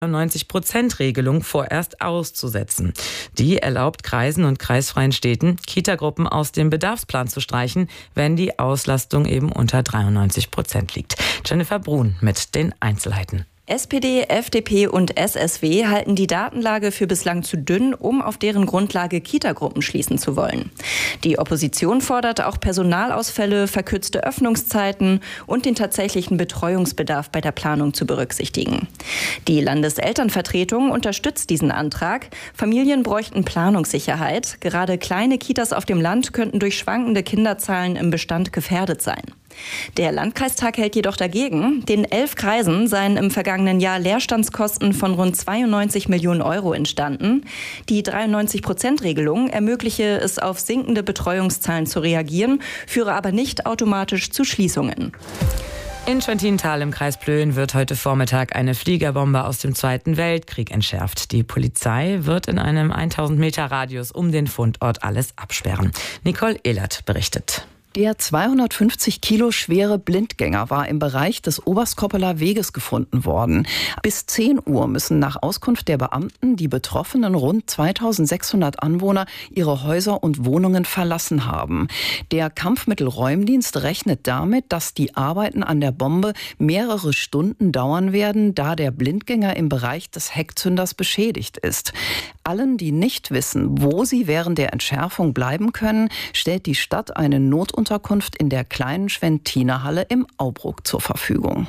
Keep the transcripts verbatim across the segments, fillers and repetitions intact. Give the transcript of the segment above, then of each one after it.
neunzig-Prozent-Regelung vorerst auszusetzen. Die erlaubt Kreisen und kreisfreien Städten, Kitagruppen aus dem Bedarfsplan zu streichen, wenn die Auslastung eben unter dreiundneunzig Prozent liegt. Jennifer Brun mit den Einzelheiten. S P D, F D P und S S W halten die Datenlage für bislang zu dünn, um auf deren Grundlage Kitagruppen schließen zu wollen. Die Opposition fordert auch Personalausfälle, verkürzte Öffnungszeiten und den tatsächlichen Betreuungsbedarf bei der Planung zu berücksichtigen. Die Landeselternvertretung unterstützt diesen Antrag. Familien bräuchten Planungssicherheit. Gerade kleine Kitas auf dem Land könnten durch schwankende Kinderzahlen im Bestand gefährdet sein. Der Landkreistag hält jedoch dagegen. Den elf Kreisen seien im vergangenen Jahr Leerstandskosten von rund zweiundneunzig Millionen Euro entstanden. Die dreiundneunzig-Prozent-Regelung ermögliche es, auf sinkende Betreuungszahlen zu reagieren, führe aber nicht automatisch zu Schließungen. In Schwentintal im Kreis Plön wird heute Vormittag eine Fliegerbombe aus dem Zweiten Weltkrieg entschärft. Die Polizei wird in einem tausend Meter Radius um den Fundort alles absperren. Nicole Ehlert berichtet. Der zweihundertfünfzig Kilo schwere Blindgänger war im Bereich des Oberskoppeler Weges gefunden worden. Bis zehn Uhr müssen nach Auskunft der Beamten die betroffenen rund zweitausendsechshundert Anwohner ihre Häuser und Wohnungen verlassen haben. Der Kampfmittelräumdienst rechnet damit, dass die Arbeiten an der Bombe mehrere Stunden dauern werden, da der Blindgänger im Bereich des Heckzünders beschädigt ist. Allen, die nicht wissen, wo sie während der Entschärfung bleiben können, stellt die Stadt eine Notunterkunft in der kleinen Schwentiner Halle im Aubruck zur Verfügung.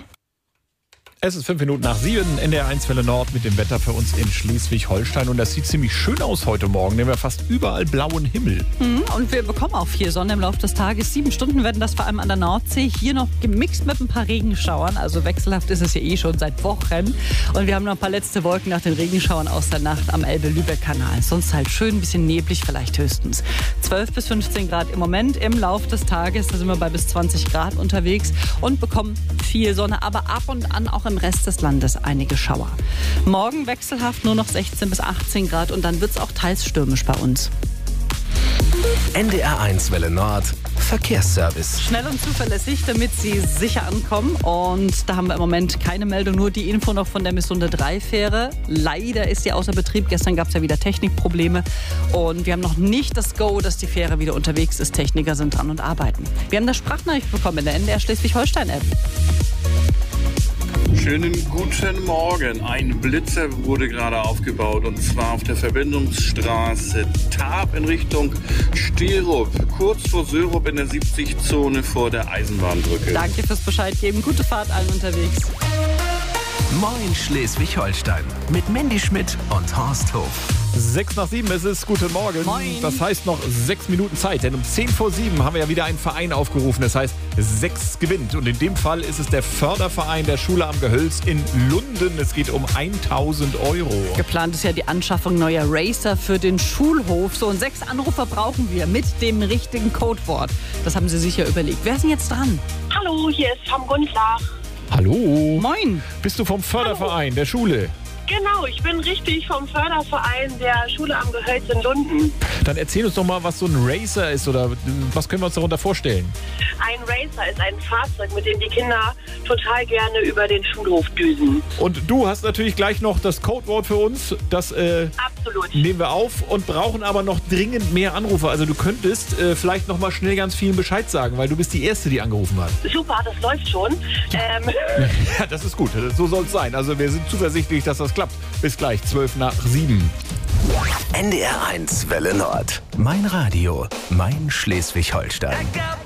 Es ist fünf Minuten nach sieben, N D R eins Welle Nord mit dem Wetter für uns in Schleswig-Holstein. Und das sieht ziemlich schön aus heute Morgen, denn wir haben fast überall blauen Himmel. Mhm, und wir bekommen auch viel Sonne im Laufe des Tages. Sieben Stunden werden das vor allem an der Nordsee. Hier noch gemixt mit ein paar Regenschauern. Also wechselhaft ist es ja eh schon seit Wochen. Und wir haben noch ein paar letzte Wolken nach den Regenschauern aus der Nacht am Elbe-Lübeck-Kanal. Sonst halt schön ein bisschen neblig, vielleicht höchstens. zwölf bis fünfzehn Grad im Moment. Im Laufe des Tages, da sind wir bei bis zwanzig Grad unterwegs und bekommen viel Sonne, aber ab und an auch im Rest des Landes einige Schauer. Morgen wechselhaft nur noch sechzehn bis achtzehn Grad und dann wird es auch teils stürmisch bei uns. N D R eins Welle Nord Verkehrsservice. Schnell und zuverlässig, damit Sie sicher ankommen. Und da haben wir im Moment keine Meldung, nur die Info noch von der Missunde drei Fähre. Leider ist die außer Betrieb. Gestern gab es ja wieder Technikprobleme. Und wir haben noch nicht das Go, dass die Fähre wieder unterwegs ist. Techniker sind dran und arbeiten. Wir haben eine Sprachnachricht bekommen in der N D R Schleswig-Holstein-App. Schönen guten Morgen. Ein Blitzer wurde gerade aufgebaut und zwar auf der Verbindungsstraße Tarp in Richtung Sterup, kurz vor Sörup in der siebzig-Zone vor der Eisenbahnbrücke. Danke fürs Bescheid geben. Gute Fahrt allen unterwegs. Moin Schleswig-Holstein mit Mandy Schmidt und Horst Hof. Sechs nach sieben ist es, guten Morgen. Moin. Das heißt noch sechs Minuten Zeit, denn um zehn vor sieben haben wir ja wieder einen Verein aufgerufen. Das heißt, sechs gewinnt. Und in dem Fall ist es der Förderverein der Schule am Gehölz in Lunden. Es geht um tausend Euro. Geplant ist ja die Anschaffung neuer Racer für den Schulhof. So, und sechs Anrufer brauchen wir mit dem richtigen Codewort. Das haben Sie sicher überlegt. Wer ist denn jetzt dran? Hallo, hier ist Tom Gundlach. Hallo. Moin. Bist du vom Förderverein Hallo. der Schule? Genau, ich bin richtig vom Förderverein der Schule am Gehölz in Lunden. Dann erzähl uns doch mal, was so ein Racer ist oder was können wir uns darunter vorstellen? Ein Racer ist ein Fahrzeug, mit dem die Kinder total gerne über den Schulhof düsen. Und du hast natürlich gleich noch das Codewort für uns. Das äh, Absolut. nehmen wir auf und brauchen aber noch dringend mehr Anrufer. Also du könntest äh, vielleicht noch mal schnell ganz vielen Bescheid sagen, weil du bist die Erste, die angerufen hat. Super, das läuft schon. Ähm. Ja, das ist gut. So soll es sein. Also wir sind zuversichtlich, dass das klappt. Bis gleich, zwölf nach sieben. N D R eins Welle Nord. Mein Radio, mein Schleswig-Holstein.